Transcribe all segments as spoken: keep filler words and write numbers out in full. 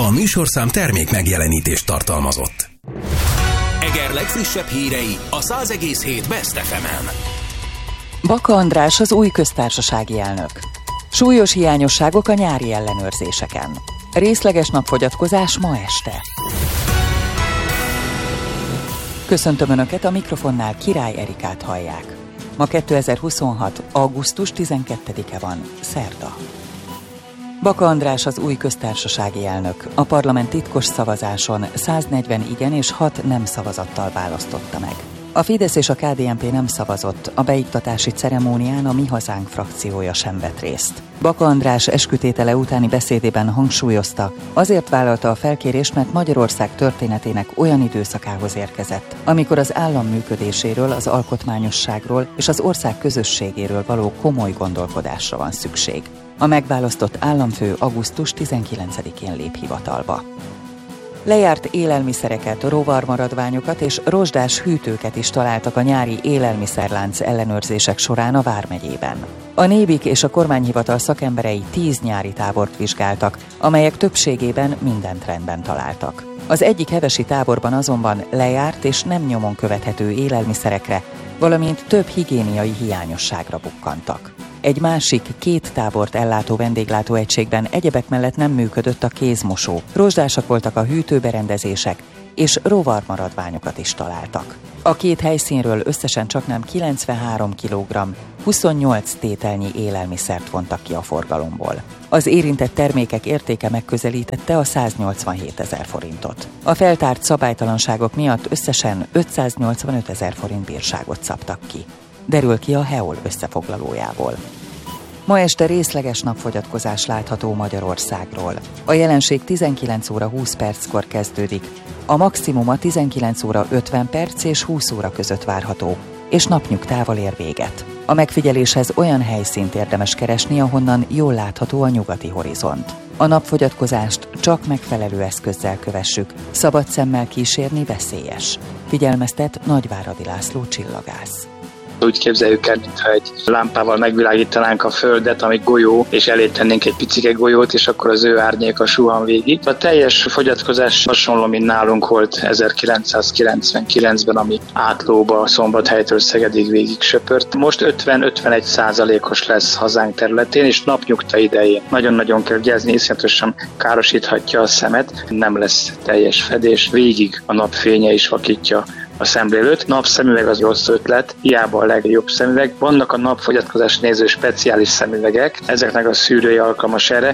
A műsorszám termék megjelenítést tartalmazott. Eger legfrissebb hírei a száz egész hét Best ef emen. Baka András az új köztársasági elnök. Súlyos hiányosságok a nyári ellenőrzéseken. Részleges napfogyatkozás ma este. Köszöntöm Önöket, a mikrofonnál Király Erikát hallják. Ma kétezer-huszonhat. augusztus tizenkettedike van, szerda. Baka András az új köztársasági elnök. A parlament titkos szavazáson száznegyven igen és hat nem szavazattal választotta meg. A Fidesz és a ká dé en pé nem szavazott, a beiktatási ceremónián a Mi Hazánk frakciója sem vett részt. Baka András eskütétele utáni beszédében hangsúlyozta, azért vállalta a felkérést, mert Magyarország történetének olyan időszakához érkezett, amikor az állam működéséről, az alkotmányosságról és az ország közösségéről való komoly gondolkodásra van szükség. A megválasztott államfő augusztus tizenkilencedikén lép hivatalba. Lejárt élelmiszereket, rovarmaradványokat és rozsdás hűtőket is találtak a nyári élelmiszerlánc ellenőrzések során a Vármegyében. A Nébik és a kormányhivatal szakemberei tíz nyári tábort vizsgáltak, amelyek többségében mindent rendben találtak. Az egyik hevesi táborban azonban lejárt és nem nyomon követhető élelmiszerekre, valamint több higiéniai hiányosságra bukkantak. Egy másik, két tábort ellátó vendéglátóegységben egyebek mellett nem működött a kézmosó, rozsdásak voltak a hűtőberendezések, és rovarmaradványokat is találtak. A két helyszínről összesen csaknem kilencvenhárom kilogramm, huszonnyolc tételnyi élelmiszert vontak ki a forgalomból. Az érintett termékek értéke megközelítette a száznyolcvanhétezer forintot. A feltárt szabálytalanságok miatt összesen ötszáznyolcvanötezer forint bírságot szabtak ki. Derül ki a há e o el összefoglalójából. Ma este részleges napfogyatkozás látható Magyarországról. A jelenség tizenkilenc óra húsz perckor kezdődik, a maximuma tizenkilenc óra ötven perc és húsz óra között várható, és napnyugtával ér véget. A megfigyeléshez olyan helyszínt érdemes keresni, ahonnan jól látható a nyugati horizont. A napfogyatkozást csak megfelelő eszközzel kövessük, szabad szemmel kísérni veszélyes. Figyelmeztet Nagyváradi László csillagász. Úgy képzeljük el, mintha egy lámpával megvilágítanánk a Földet, ami golyó, és elé tennénk egy picike golyót, és akkor az ő árnyéka suhan végig. A teljes fogyatkozás hasonló, mint nálunk volt ezerkilencszázkilencvenkilencben, ami Átlóba, Szombathelytől Szegedig végig söpört. Most ötven-ötvenegy százalékos lesz hazánk területén, és napnyugta idején. Nagyon-nagyon kell vigyázni, iszonyatosan károsíthatja a szemet, nem lesz teljes fedés, végig a napfénye is vakítja a szemlélőt. Napszemüveg az rossz ötlet, hiába a legjobb szemüveg. Vannak a napfogyatkozás néző speciális szemüvegek, ezeknek a szűrői alkalmas erre.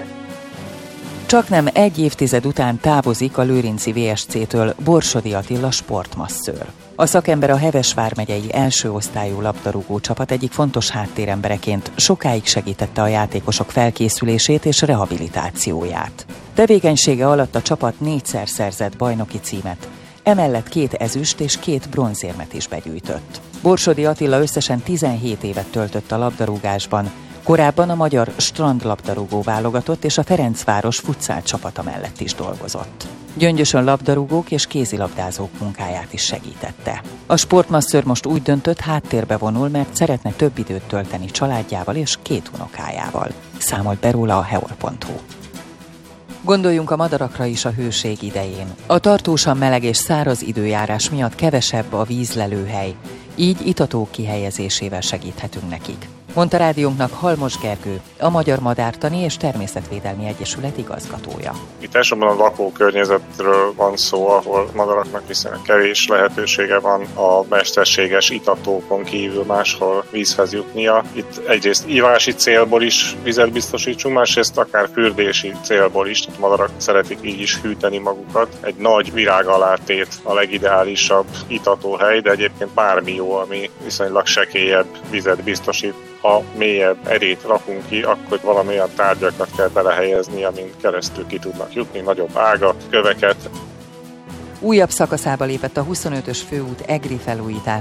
Csaknem egy évtized után távozik a lőrinci vé es cé-től Borsodi Attila sportmasszőr. A szakember a Heves vármegyei első osztályú labdarúgó csapat egyik fontos háttérembereként sokáig segítette a játékosok felkészülését és rehabilitációját. Tevékenysége alatt a csapat négyszer szerzett bajnoki címet, emellett két ezüst és két bronzérmet is begyűjtött. Borsodi Attila összesen tizenhét évet töltött a labdarúgásban, korábban a magyar strandlabdarúgó válogatott és a Ferencváros futszál csapata mellett is dolgozott. Gyöngyösön labdarúgók és kézilabdázók munkáját is segítette. A sportmasszőr most úgy döntött, háttérbe vonul, mert szeretne több időt tölteni családjával és két unokájával. Számolt be róla a há e o el pont hú. Gondoljunk a madarakra is a hőség idején. A tartósan meleg és száraz időjárás miatt kevesebb a vízlelőhely, így itatók kihelyezésével segíthetünk nekik, mondta rádiónknak Halmos Gergő, a Magyar Madártani és Természetvédelmi Egyesület igazgatója. Itt elsősorban a lakókörnyezetről van szó, ahol madaraknak viszonylag kevés lehetősége van a mesterséges itatókon kívül máshol vízhez jutnia. Itt egyrészt ívási célból is vizet biztosítsunk, másrészt akár fürdési célból is, tehát madarak szeretik így is hűteni magukat. Egy nagy virágalátét a legideálisabb itatóhely, de egyébként bármi jó, ami viszonylag sekélyebb vizet biztosít. Ha mélyebb erét rakunk ki, akkor valami olyan tárgyakat kell belehelyezni, amin keresztül ki tudnak jutni, nagyobb ágat, köveket. Újabb szakaszába lépett a huszonötös főút egri felújítása,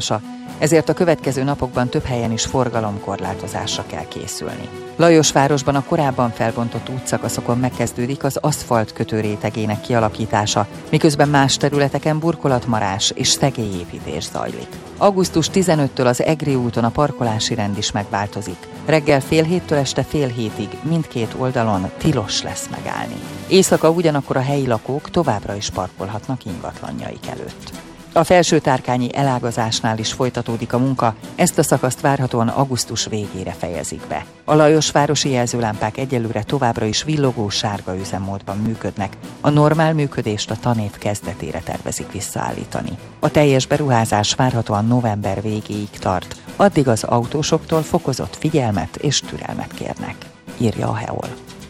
ezért a következő napokban több helyen is forgalomkorlátozásra kell készülni. Lajosvárosban a korábban felbontott útszakaszokon megkezdődik az aszfalt kötőrétegének kialakítása, miközben más területeken burkolatmarás és szegélyépítés zajlik. augusztus tizenötödikétől az Egri úton a parkolási rend is megváltozik. Reggel fél héttől este fél hétig mindkét oldalon tilos lesz megállni. Éjszaka ugyanakkor a helyi lakók továbbra is parkolhatnak ingatlanjaik előtt. A Felső-Tárkányi elágazásnál is folytatódik a munka, ezt a szakaszt várhatóan augusztus végére fejezik be. A lajosvárosi jelzőlámpák egyelőre továbbra is villogó sárga üzemmódban működnek, a normál működést a tanév kezdetére tervezik visszaállítani. A teljes beruházás várhatóan november végéig tart, addig az autósoktól fokozott figyelmet és türelmet kérnek, írja a hé e o el.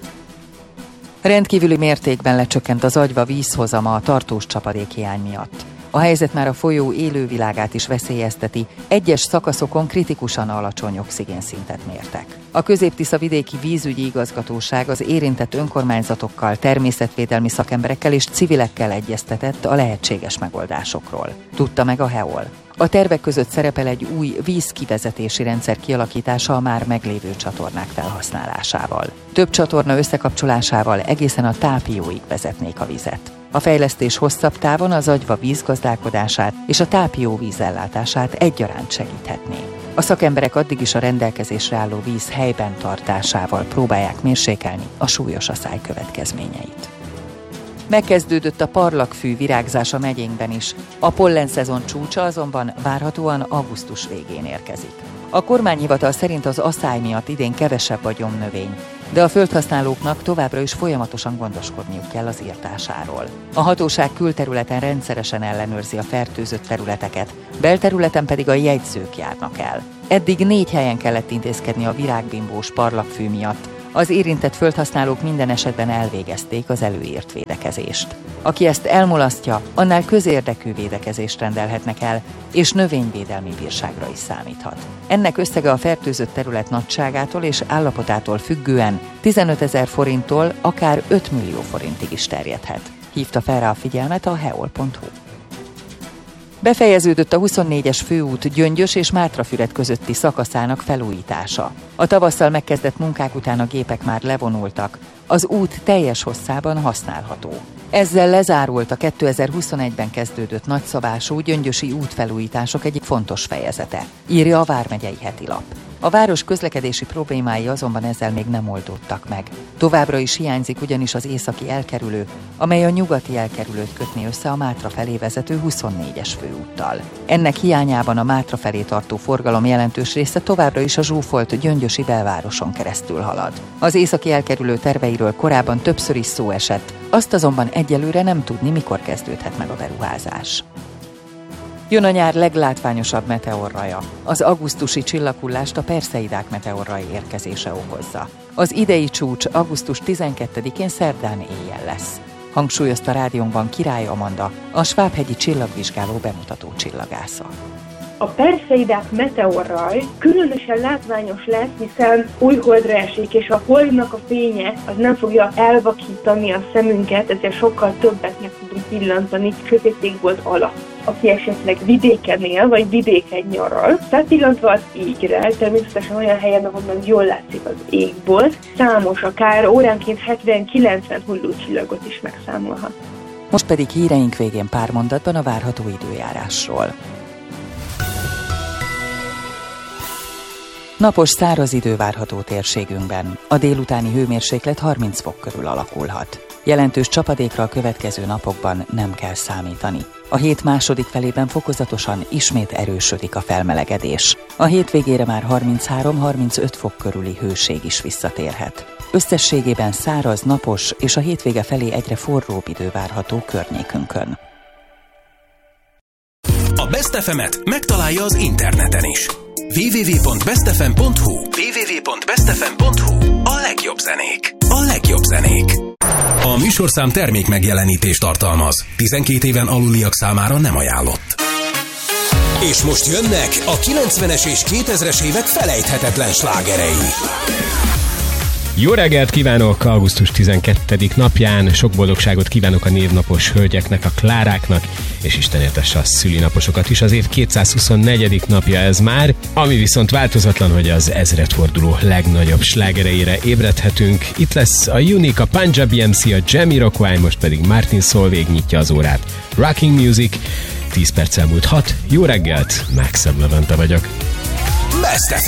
Rendkívüli mértékben lecsökkent az Agyva vízhozama a tartós csapadékhiány miatt. A helyzet már a folyó élővilágát is veszélyezteti, egyes szakaszokon kritikusan alacsony oxigénszintet mértek. A Közép-Tisza vidéki vízügyi igazgatóság az érintett önkormányzatokkal, természetvédelmi szakemberekkel és civilekkel egyeztetett a lehetséges megoldásokról. Tudta meg a hé e o el. A tervek között szerepel egy új vízkivezetési rendszer kialakítása a már meglévő csatornák felhasználásával. Több csatorna összekapcsolásával egészen a tápióig vezetnék a vizet. A fejlesztés hosszabb távon az Agyva vízgazdálkodását és a tápió vízellátását egyaránt segíthetné. A szakemberek addig is a rendelkezésre álló víz helyben tartásával próbálják mérsékelni a súlyos aszály következményeit. Megkezdődött a parlagfű virágzása megyénkben is, a pollenszezon csúcsa azonban várhatóan augusztus végén érkezik. A kormányhivatal szerint az aszály miatt idén kevesebb a gyomnövény, de a földhasználóknak továbbra is folyamatosan gondoskodniuk kell az irtásáról. A hatóság külterületen rendszeresen ellenőrzi a fertőzött területeket, belterületen pedig a jegyzők járnak el. Eddig négy helyen kellett intézkedni a virágbimbós parlagfű miatt. Az érintett földhasználók minden esetben elvégezték az előírt védekezést. Aki ezt elmulasztja, annál közérdekű védekezést rendelhetnek el, és növényvédelmi bírságra is számíthat. Ennek összege a fertőzött terület nagyságától és állapotától függően tizenötezer forinttól akár öt millió forintig is terjedhet. Hívta fel rá a figyelmet a heol pont hu. Befejeződött a huszonnégyes főút Gyöngyös és Mátrafüred közötti szakaszának felújítása. A tavasszal megkezdett munkák után a gépek már levonultak, az út teljes hosszában használható. Ezzel lezárult a kétezer-huszonegyben kezdődött nagyszabású gyöngyösi útfelújítások egyik fontos fejezete, írja a Vármegyei Heti Lap. A város közlekedési problémái azonban ezzel még nem oldódtak meg. Továbbra is hiányzik ugyanis az északi elkerülő, amely a nyugati elkerülőt kötné össze a Mátra felé vezető huszonnégyes főúttal. Ennek hiányában a Mátra felé tartó forgalom jelentős része továbbra is a zsúfolt gyöngyösi belvároson keresztül halad. Az északi elkerülő terveiről korábban többször is szó esett, azt azonban egyelőre nem tudni, mikor kezdődhet meg a beruházás. Jön a nyár leglátványosabb meteorraja. Az augusztusi csillaghullást a Perseidák meteorrai érkezése okozza. Az idei csúcs augusztus tizenkettedikén szerdán éjjel lesz. Hangsúlyozta rádiónkban Király Amanda, a Svábhegyi csillagvizsgáló bemutató csillagásza. A Perseidák meteorraj különösen látványos lesz, hiszen új holdra esik, és a holdnak a fénye az nem fogja elvakítani a szemünket, ezért sokkal többet meg tudunk pillantani sötétségbolt alatt. Aki esetleg vidéken él, vagy vidéken nyaral, felpillantva az égre, természetesen olyan helyen, ahonnan jól látszik az égbolt, számos, akár óránként hetven-kilencven hullócsillagot is megszámolhat. Most pedig híreink végén pár mondatban a várható időjárásról. Napos száraz idő várható térségünkben. A délutáni hőmérséklet harminc fok körül alakulhat. Jelentős csapadékra a következő napokban nem kell számítani. A hét második felében fokozatosan ismét erősödik a felmelegedés. A hétvégére már harminchárom-harmincöt fok körüli hőség is visszatérhet. Összességében száraz, napos és a hétvége felé egyre forróbb idő várható környékünkön. A Best ef emet megtalálja az interneten is. double-u double-u double-u pont best f m pont h u double-u double-u double-u pont best f m pont h u A legjobb zenék. A legjobb zenék. A műsorszám termék megjelenítést tartalmaz. tizenkét éven aluliak számára nem ajánlott. És most jönnek a kilencvenes és kétezres évek felejthetetlen slágerei. Jó reggelt kívánok augusztus tizenkettedik napján, sok boldogságot kívánok a névnapos hölgyeknek, a Kláráknak, és Isten éltesse a szülinaposokat is. Az év kétszázhuszonnegyedik napja ez már, ami viszont változatlan, hogy az ezredforduló legnagyobb slágereire ébredhetünk. Itt lesz a Unique, a Punjabi em cé, a Jamiroquai, most pedig Martin Solveig nyitja az órát. Rocking Music, tíz perccel múlt hat. Jó reggelt, Máxem Levente vagyok. Best ef em.